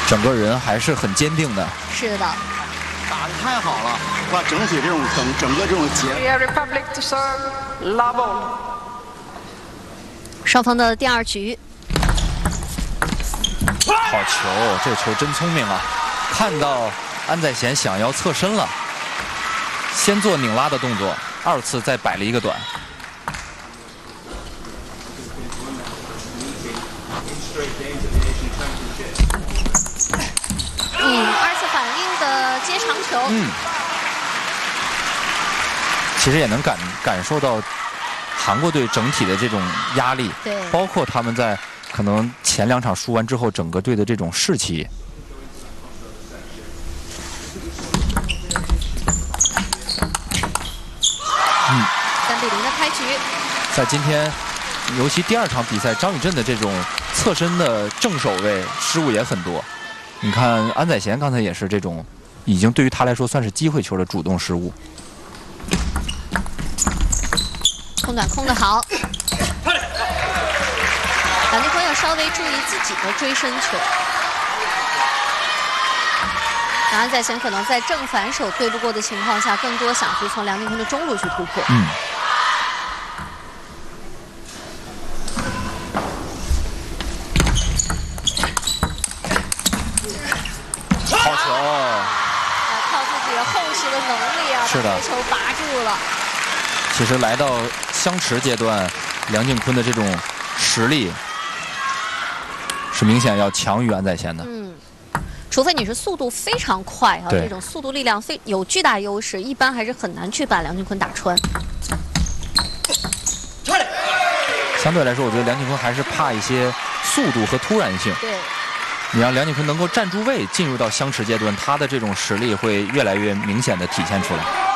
整个人还是很坚定的。 是的， 打得太好了，把整体这种整个这种节。 双方的第2局。 好球，这球真聪明啊！看到安宰贤想要侧身了，先做拧拉的动作，2次再摆了一个短。 2次反应的接长球。 其实也能感受到韩国队整体的这种压力， 对， 包括他们在可能前2场输完之后，整个队的这种士气。 3比0的开局。 在今天，尤其第2场比赛，张宇镇的这种侧身的正手位失误也很多。你看安宰贤刚才也是这种，已经对于他来说算是机会球的主动失误。 空短空得好，梁靖昆要稍微注意自己的追身球。安宰贤可能在正反手对不过的情况下，更多想去从梁靖昆的中路去突破。 好球！ 靠自己的后实的能力啊， 是的， 把这球拔住了。 其实来到相持阶段，梁靖昆的这种实力是明显要强于安宰贤的。 除非你是速度非常快啊，这种速度力量有巨大优势，一般还是很难去把梁靖昆打穿。 相对来说，我觉得梁靖昆还是怕一些速度和突然性。 对， 你让梁靖昆能够站住位，进入到相持阶段，他的这种实力会越来越明显的体现出来。